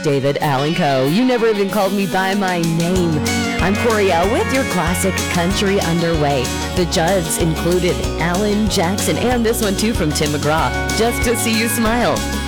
David Allen Coe. You never even called me by my name. I'm Coriel with your classic country underway. The Judds included Alan Jackson and this one too from Tim McGraw, Just to See You Smile.